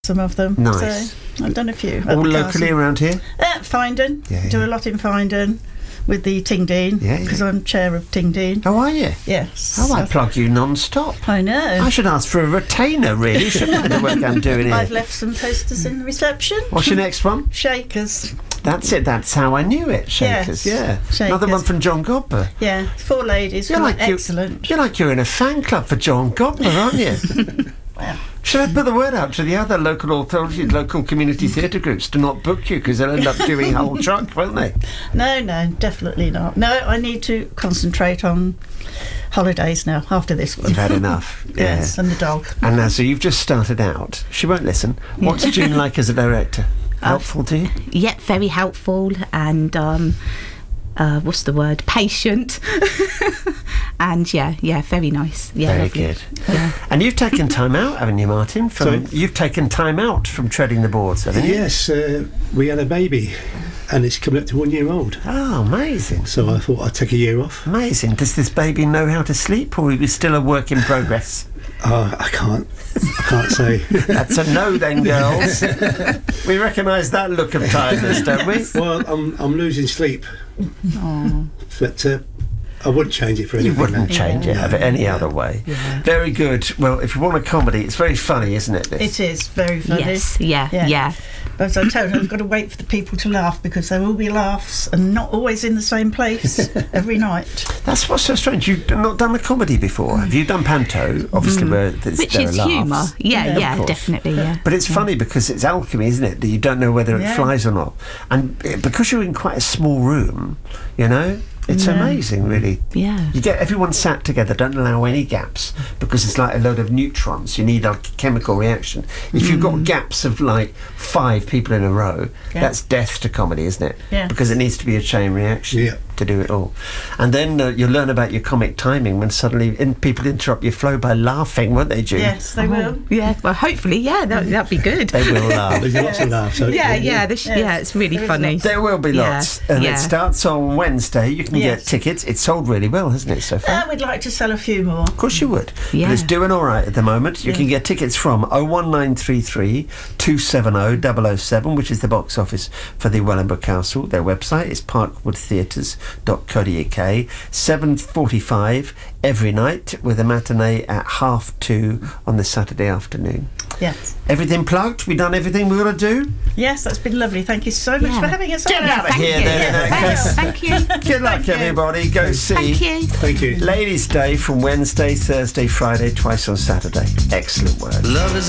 some of them. Nice. So I've done a few. All locally around here? Findon. Yeah, Do yeah. a lot in Findon with the Tingdean, Yeah, yeah. because I'm chair of Tingdean. Oh, are you? Yes. Oh, I plug you non-stop. I know. I should ask for a retainer, really, shouldn't I, the work I'm doing here? I've left some posters in the reception. What's your next one? Shakers. That's it, that's how I knew it, Shakers, Yes, yeah. Another Shakers. one from John Godber. Yeah, 4 ladies. Excellent. You're like you're in a fan club for John Godber, aren't you? Well, Should I put the word out to the other local authorities, local community theatre groups to not book you because they'll end up doing whole truck, won't they? no, definitely not. No, I need to concentrate on holidays now after this one. You've had enough. Yes, Yeah. and the dog. And now, so you've just started out. She won't listen. What's June like as a director? Helpful to you? Yeah, very helpful and what's the word? Patient. And yeah, very nice. Yeah, Very lovely. good. Yeah. And you've taken time out, haven't you, Martin? You've taken time out from treading the boards, haven't you? Yes, we had a baby and it's coming up to 1 year old. Oh, amazing. So I thought I'd take a year off. Amazing. Does this baby know how to sleep, or are we still a work in progress? I can't say. That's a no then, girls. We recognise that look of tiredness, don't we? Well, I'm losing sleep. But I wouldn't change it for anything. You wouldn't change it of it any other way. Yeah. Very good. Well, if you want a comedy, it's very funny, isn't it? This? It is very funny. Yes, yeah. But I told you, I've got to wait for the people to laugh, because there will be laughs and not always in the same place every night. That's what's so strange. You've not done a comedy before. Have you done panto? Obviously, where Which there is are laughs. humour. Yeah, Of course. definitely, yeah. But it's funny because it's alchemy, isn't it? That you don't know whether it Yeah. flies or not. And because you're in quite a small room, you know, it's amazing, really. Yeah. You get everyone sat together, don't allow any gaps, because it's like a load of neutrons. You need a chemical reaction. If you've got gaps of like 5 people in a row, that's death to comedy, isn't it? Yeah. Because it needs to be a chain reaction to do it all. And then you'll learn about your comic timing when suddenly people interrupt your flow by laughing, won't they, June? Yes, they will. Yeah, well, hopefully, yeah, that'd be good. They will laugh. There's lots of laughs. Yeah, it's really There is funny. There will be Yeah, lots. And yeah. it starts on Wednesday. You can get Yes. tickets. It's sold really well, hasn't it, so far? We'd like to sell a few more. Of course you would. Yeah. But it's doing all right at the moment. You can get tickets from 01933 270 007, which is the box office for the Wellingborough Council. Their website is parkwoodtheatres.co.uk. 7:45 every night, with a matinee at 2:30 on the Saturday afternoon. Yes. Everything plugged? We done everything we got to do? Yes, that's been lovely. Thank you so much Yeah. for having us Get on. out of here then, in that case. Thank you. Good luck, everybody. Go see. Thank you. Thank you. Ladies' Day from Wednesday, Thursday, Friday, twice on Saturday. Excellent work. Love is